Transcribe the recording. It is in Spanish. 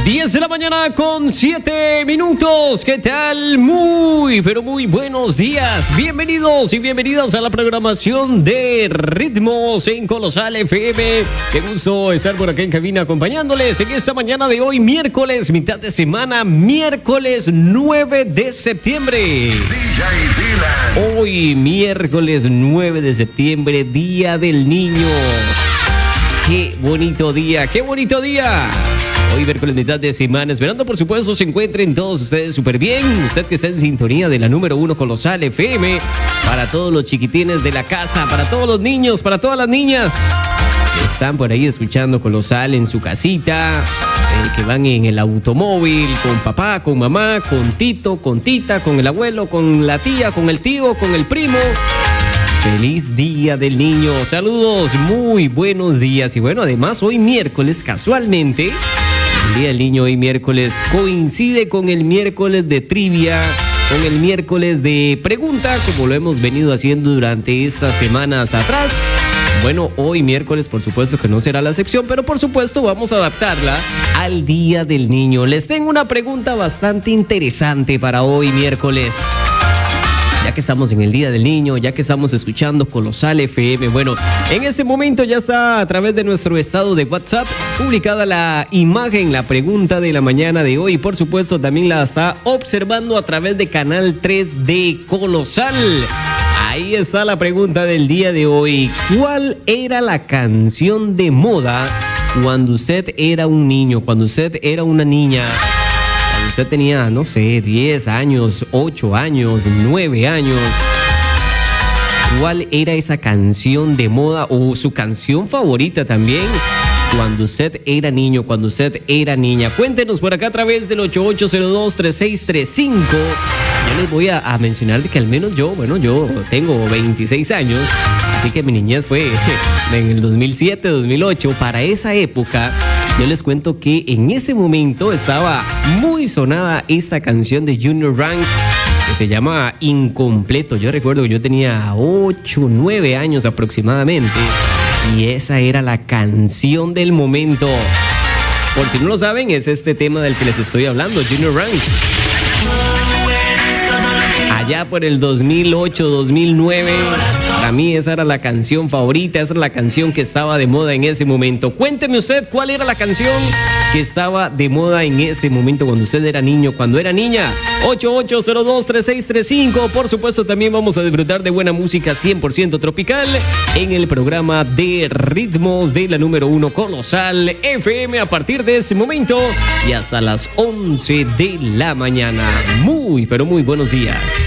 10 de la mañana con 7 minutos. ¿Qué tal? Muy, pero muy buenos días. Bienvenidos y bienvenidas a la programación de Ritmos en Colosal FM. Qué gusto estar por acá en cabina acompañándoles en esta mañana de hoy, miércoles, mitad de semana, miércoles 9 de septiembre. Hoy, miércoles 9 de septiembre, Día del Niño. Qué bonito día, qué bonito día. Hoy miércoles mitad de semana, esperando por supuesto se encuentren todos ustedes súper bien. Usted que está en sintonía de la número 1 Colosal FM. Para todos los chiquitines de la casa, para todos los niños, para todas las niñas que están por ahí escuchando Colosal en su casita, que van en el automóvil, con papá, con mamá, con tito, con tita, con el abuelo, con la tía, con el tío, con el primo. Feliz Día del Niño. Saludos, muy buenos días. Y bueno, además hoy miércoles, casualmente, el Día del Niño hoy miércoles coincide con el miércoles de trivia, con el miércoles de pregunta, como lo hemos venido haciendo durante estas semanas atrás. Bueno, hoy miércoles por supuesto que no será la excepción, pero por supuesto vamos a adaptarla al Día del Niño. Les tengo una pregunta bastante interesante para hoy miércoles. Ya que estamos en el Día del Niño, ya que estamos escuchando Colosal FM, bueno, en ese momento ya está a través de nuestro estado de WhatsApp publicada la imagen, la pregunta de la mañana de hoy. Por supuesto, también la está observando a través de Canal 3 de Colosal. Ahí está la pregunta del día de hoy. ¿Cuál era la canción de moda cuando usted era un niño, cuando usted era una niña? Usted tenía, no sé, 10 años, 8 años, 9 años. ¿Cuál era esa canción de moda o su canción favorita también cuando usted era niño, cuando usted era niña? Cuéntenos por acá a través del 8802-3635. Yo les voy a mencionar de que al menos yo tengo 26 años, así que mi niñez fue en el 2007, 2008. Para esa época, yo les cuento que en ese momento estaba muy sonada esta canción de Junior Ranks que se llama Incompleto. Yo recuerdo que yo tenía 8, 9 años aproximadamente y esa era la canción del momento. Por si no lo saben, es este tema del que les estoy hablando, Junior Ranks. Allá por el 2008, 2009, para mí esa era la canción favorita, esa era la canción que estaba de moda en ese momento. Cuénteme usted cuál era la canción que estaba de moda en ese momento cuando usted era niño, cuando era niña. 8802-3635. Por supuesto, también vamos a disfrutar de buena música 100% tropical en el programa de Ritmos de la número 1 Colosal FM a partir de ese momento y hasta las 11 de la mañana. Muy, pero muy buenos días.